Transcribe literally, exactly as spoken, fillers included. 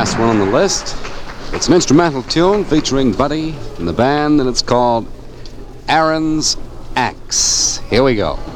last one on the list. It's an instrumental tune featuring Buddy and the band, and it's called Aaron's Axe. Here we go.